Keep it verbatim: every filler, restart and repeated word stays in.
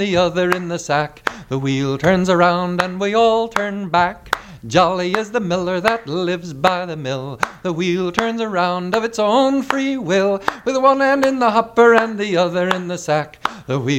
the other in the sack. The wheel turns around and we all turn back. Jolly is the miller that lives by the mill. The wheel turns around of its own free will, with one hand in the hopper and the other in the sack. The wheel